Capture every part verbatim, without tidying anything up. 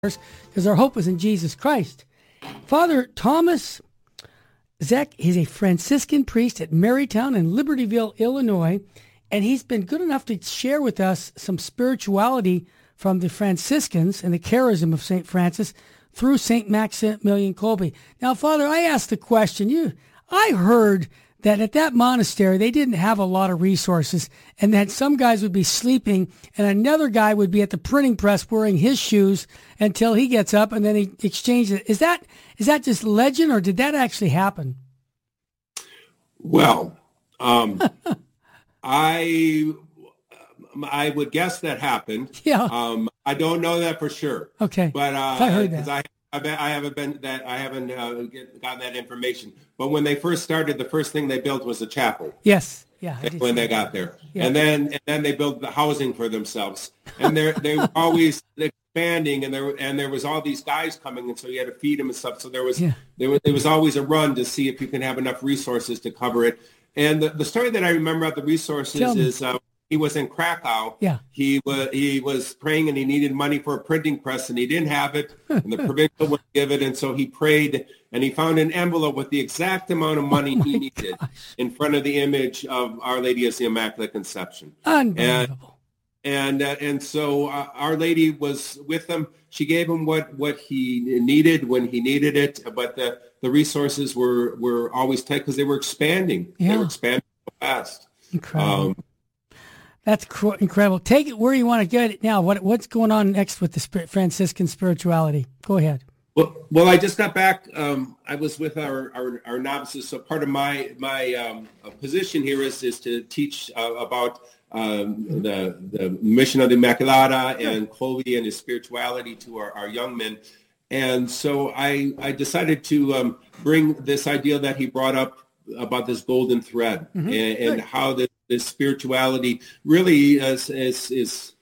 because our hope is in Jesus Christ. Father Thomas Zeck is a Franciscan priest at Marytown in Libertyville, Illinois, and he's been good enough to share with us some spirituality from the Franciscans and the charism of Saint Francis through Saint Maximilian Kolbe. Now, Father, I asked the question, you, I heard that at that monastery, they didn't have a lot of resources, and that some guys would be sleeping, and another guy would be at the printing press wearing his shoes until he gets up, and then he exchanges it. Is that is that just legend, or did that actually happen? Well, um, I I would guess that happened. Yeah. Um, I don't know that for sure. Okay. But uh, I heard that. I, I, I haven't been that I haven't uh, get, gotten that information. But when they first started, the first thing they built was a chapel. Yes. Yeah. When they got there, yeah. and then and then they built the housing for themselves, and they they were always expanding, and there and there was all these guys coming, and so you had to feed them and stuff. So there was yeah. there was there was always a run to see if you can have enough resources to cover it. And the, the story that I remember about the resources is uh, he was in Krakow. Yeah. He was he was praying, and he needed money for a printing press, and he didn't have it, and the provincial wouldn't give it, and so he prayed, and he found an envelope with the exact amount of money oh he needed gosh. in front of the image of Our Lady as the Immaculate Conception. Unbelievable. And and, uh, and so uh, Our Lady was with him. She gave him what, what he needed when he needed it, but the, the resources were, were always tight because they were expanding. Yeah. They were expanding so fast. Incredible. Um, That's cr- incredible. Take it where you want to get it now. What What's going on next with the spirit, Franciscan spirituality? Go ahead. Well, well, I just got back. Um, I was with our, our, our novices. So part of my my um, position here is is to teach uh, about um, the the mission of the Immaculata and Kolbe and his spirituality to our, our young men. And so I I decided to um, bring this idea that he brought up about this golden thread mm-hmm. and, and how this, this spirituality really is is. is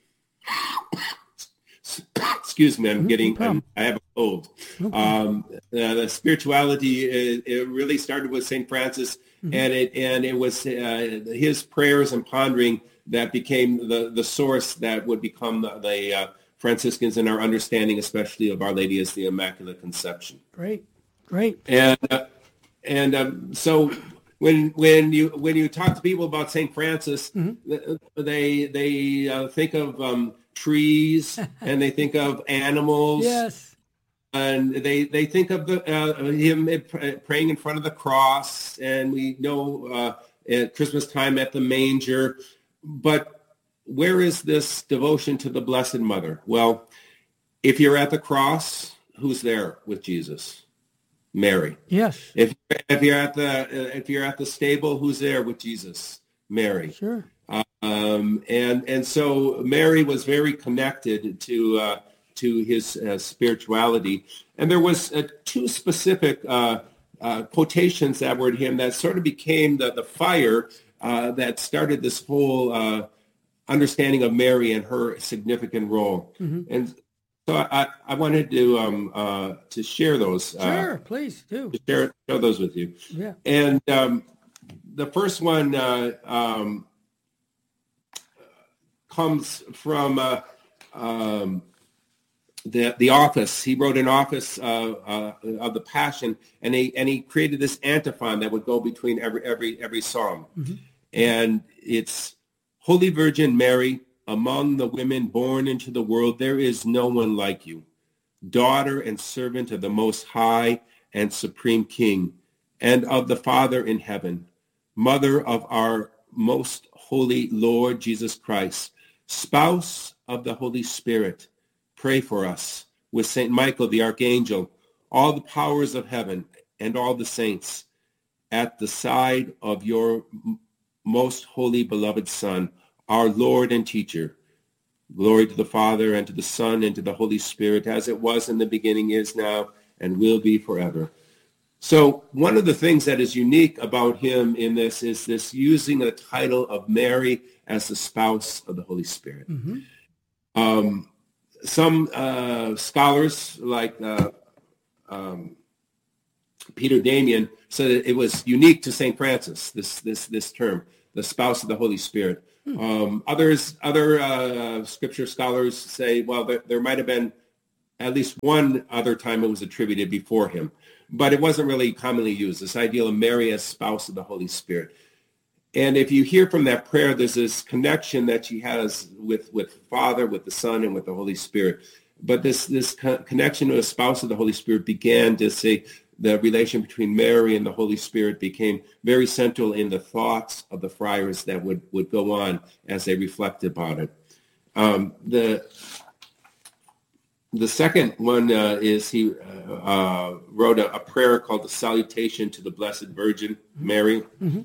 Excuse me, I'm getting, no I'm, I have a cold. Okay. Um, uh, the spirituality, it, it really started with Saint Francis, mm-hmm. and it and it was uh, his prayers and pondering that became the, the source that would become the, the uh, Franciscans in our understanding, especially of Our Lady as the Immaculate Conception. Great, great. And uh, and um, so when when you when you talk to people about Saint Francis, mm-hmm. they they uh, think of um, trees and they think of animals. Yes. And they, they think of the, uh, him praying in front of the cross, and we know uh, at Christmas time at the manger. But where is this devotion to the Blessed Mother? Well, if you're at the cross, who's there with Jesus? Mary. Yes. If if you're at the if you're at the stable, who's there with Jesus? Mary. Sure. Um, and and so Mary was very connected to uh, to his uh, spirituality, and there was uh, two specific uh, uh, quotations that were in him that sort of became the the fire uh, that started this whole uh, understanding of Mary and her significant role. Mm-hmm. And so I, I wanted to um, uh, to share those. Sure, uh, please do. To share share those with you. Yeah. And um, the first one. Uh, um, comes from uh, um, the the office. He wrote an office uh, uh, of the Passion, and he and he created this antiphon that would go between every every every psalm, mm-hmm. and it's Holy Virgin Mary, among the women born into the world, there is no one like you, daughter and servant of the Most High and Supreme King, and of the Father in heaven, mother of our most holy Lord Jesus Christ, spouse of the Holy Spirit, pray for us with Saint Michael the Archangel, all the powers of heaven and all the saints, at the side of your most holy beloved Son, our Lord and teacher. Glory to the Father, and to the Son, and to the Holy Spirit, as it was in the beginning, is now, and will be forever. So one of the things that is unique about him in this is this using the title of Mary as the spouse of the Holy Spirit. Mm-hmm. Um, some uh, scholars, like uh, um, Peter Damian, said that it was unique to Saint Francis, this this this term, the spouse of the Holy Spirit. Mm-hmm. Um, others, other uh, scripture scholars say, well, there, there might have been at least one other time it was attributed before him, but it wasn't really commonly used, this idea of Mary as spouse of the Holy Spirit. And if you hear from that prayer, there's this connection that she has with, with Father, with the Son, and with the Holy Spirit. But this, this co- connection to a spouse of the Holy Spirit began to say the relation between Mary and the Holy Spirit became very central in the thoughts of the friars that would, would go on as they reflected about it. Um, the the second one uh, is he uh, uh, wrote a, a prayer called the Salutation to the Blessed Virgin Mary. Mm-hmm.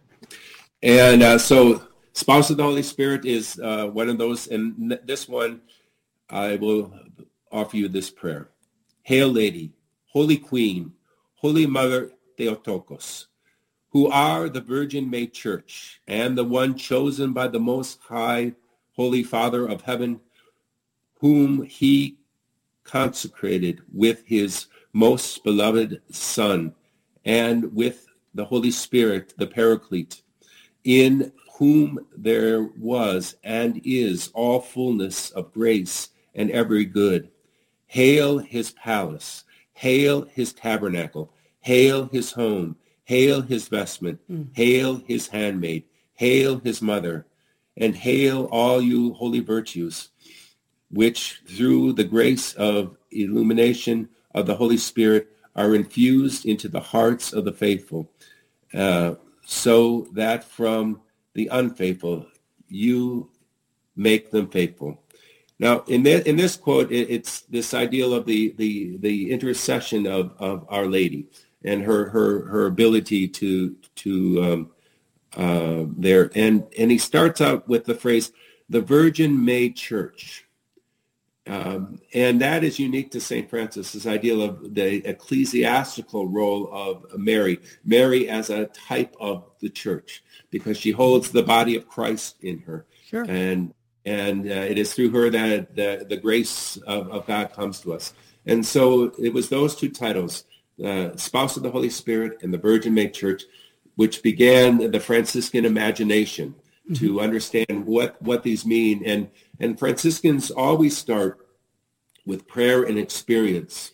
And uh, so spouse of the Holy Spirit is uh, one of those. And this one, I will offer you this prayer. Hail, Lady, Holy Queen, Holy Mother Theotokos, who are the Virgin-made Church and the one chosen by the Most High, Holy Father of Heaven, whom he consecrated with his most beloved Son and with the Holy Spirit, the Paraclete, in whom there was and is all fullness of grace and every good. Hail his palace, hail his tabernacle, hail his home, hail his vestment, mm. hail his handmaid, hail his mother, and hail all you holy virtues, which through the grace of illumination of the Holy Spirit are infused into the hearts of the faithful, uh, so that from the unfaithful you make them faithful. Now, in, the, in this quote, it, it's this ideal of the, the, the intercession of, of Our Lady and her her, her ability to to um, uh, there. And, and he starts out with the phrase, the Virgin-made Church. Um, and that is unique to Saint Francis, this ideal of the ecclesiastical role of Mary, Mary as a type of the church, because she holds the body of Christ in her. Sure. And and uh, it is through her that the, the grace of, of God comes to us. And so it was those two titles, uh, Spouse of the Holy Spirit and the Virgin-made Church, which began the Franciscan imagination mm-hmm. to understand what, what these mean. And And Franciscans always start with prayer and experience.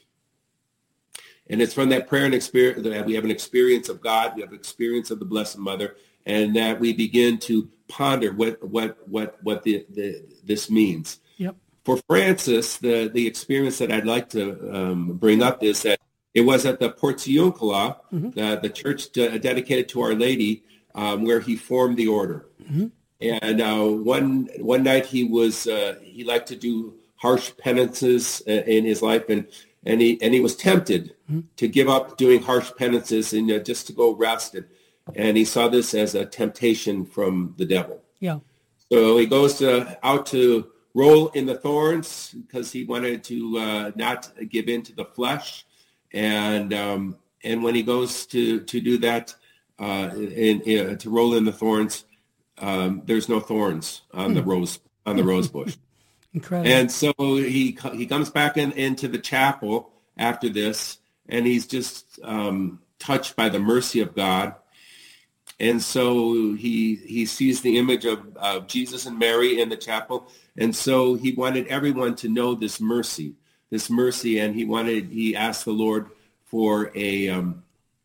And it's from that prayer and experience that we have an experience of God, we have an experience of the Blessed Mother, and that we begin to ponder what what what what the, the this means. Yep. For Francis, the, the experience that I'd like to um, bring up is that it was at the Portiuncula, mm-hmm. the, the church de- dedicated to Our Lady, um, where he formed the order. Mm-hmm. And uh, one one night he was uh, he liked to do harsh penances in his life, and and he and he was tempted mm-hmm. to give up doing harsh penances and uh, just to go rest. And, and he saw this as a temptation from the devil. Yeah. So he goes to, out to roll in the thorns because he wanted to uh, not give in to the flesh. And um, and when he goes to to do that, uh, in, in, to roll in the thorns. Um, there's no thorns on the rose on the rose bush. Incredible. And so he he comes back in, into the chapel after this, and he's just um, touched by the mercy of God. And so he he sees the image of, of Jesus and Mary in the chapel, and so he wanted everyone to know this mercy, this mercy, and he wanted he asked the Lord for a. Um,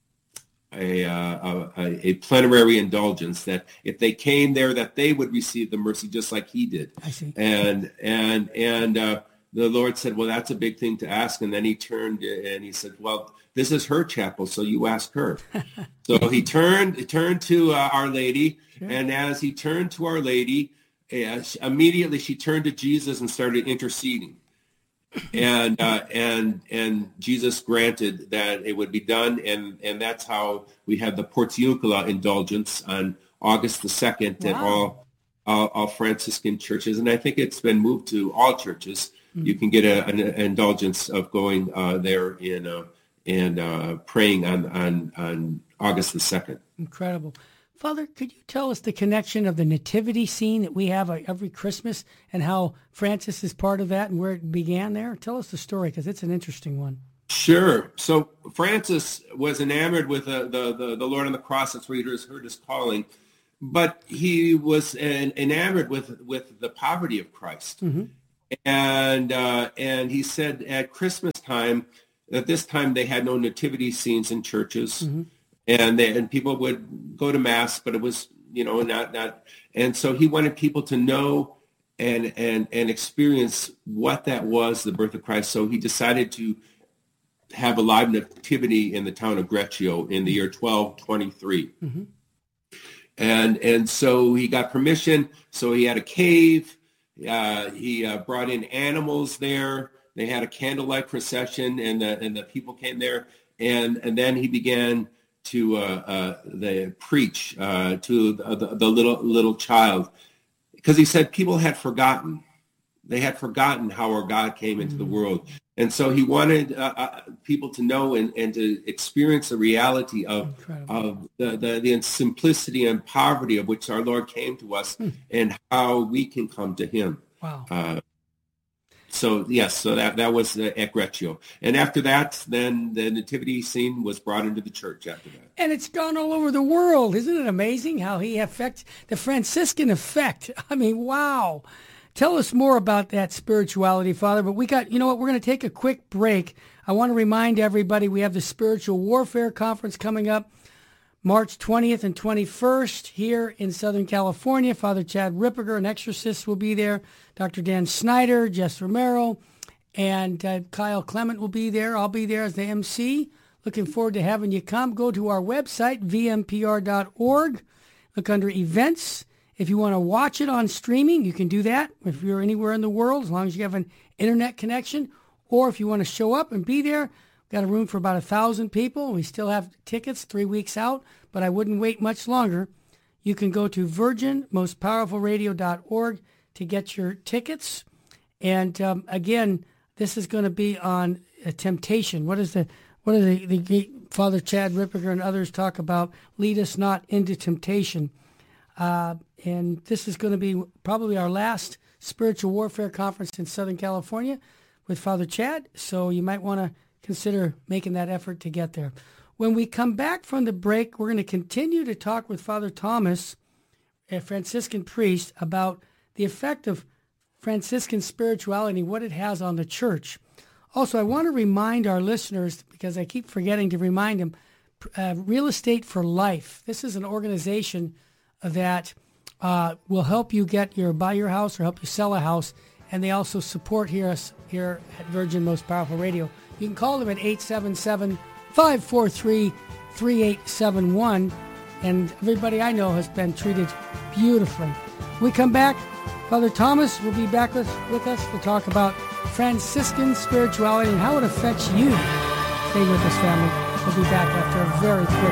A, uh, a, a plenary indulgence, that if they came there, that they would receive the mercy just like he did. I see. And and and uh, the Lord said, well, that's a big thing to ask. And then he turned and he said, well, this is her chapel, so you ask her. So he turned he turned to uh, Our Lady, sure. And as he turned to Our Lady, uh, immediately she turned to Jesus and started interceding. and uh, and and Jesus granted that it would be done, and, and that's how we have the Portiuncula indulgence on August the second wow. at all, all all Franciscan churches, and I think it's been moved to all churches. Mm-hmm. You can get a, an, an indulgence of going uh, there in uh, and uh, praying on, on on August the second. Incredible. Father, could you tell us the connection of the nativity scene that we have every Christmas and how Francis is part of that and where it began there? Tell us the story, because it's an interesting one. Sure. So Francis was enamored with the, the, the, the Lord on the cross. That's where he heard his calling. But he was en- enamored with, with the poverty of Christ. Mm-hmm. And uh, and he said at Christmas time, at this time they had no nativity scenes in churches, mm-hmm. and they, and people would go to mass, but it was, you know, not not. And so he wanted people to know and and and experience what that was, the birth of Christ. So he decided to have a live nativity in the town of Greccio in the year twelve twenty-three. Mm-hmm. And and so he got permission. So he had a cave. Uh, he uh, brought in animals there. They had a candlelight procession, and the and the people came there. And and then he began to uh, uh, the preach uh, to the, the, the little little child, because he said people had forgotten. They had forgotten how our God came into mm-hmm. the world. And so he wanted uh, uh, people to know and, and to experience the reality of, of the, the, the simplicity and poverty of which our Lord came to us hmm. and how we can come to him. Wow. Uh, so, yes, so that, that was uh, at Greccio. And after that, then the nativity scene was brought into the church after that. And it's gone all over the world. Isn't it amazing how he affects the Franciscan effect? I mean, wow. Tell us more about that spirituality, Father. But we got, you know what, we're going to take a quick break. I want to remind everybody we have the Spiritual Warfare Conference coming up March twentieth and twenty-first here in Southern California. Father Chad Ripperger, an exorcist, will be there. Doctor Dan Snyder, Jess Romero, and uh, Kyle Clement will be there. I'll be there as the M C. Looking forward to having you come. Go to our website, v m p r dot org. Look under events. If you want to watch it on streaming, you can do that if you're anywhere in the world, as long as you have an internet connection. Or if you want to show up and be there, we've got a room for about a thousand people. We still have tickets three weeks out, but I wouldn't wait much longer. You can go to virgin most powerful radio dot org to get your tickets. And um, again, this is going to be on uh, temptation. What is the what are the, the Father Chad Ripperger and others talk about? Lead us not into temptation. Uh, and this is going to be probably our last spiritual warfare conference in Southern California with Father Chad, so you might want to consider making that effort to get there. When we come back from the break, we're going to continue to talk with Father Thomas, a Franciscan priest, about the effect of Franciscan spirituality, what it has on the church. Also, I want to remind our listeners, because I keep forgetting to remind them, uh, Real Estate for Life. This is an organization that uh, will help you get your buy your house or help you sell a house, and they also support here us here at Virgin Most Powerful Radio. You can call them at eight seven seven, five four three, three eight seven one, and everybody I know has been treated beautifully. When we come back, Father Thomas will be back with, with us to talk about Franciscan spirituality and how it affects you. Stay with us, family. We'll be back after a very quick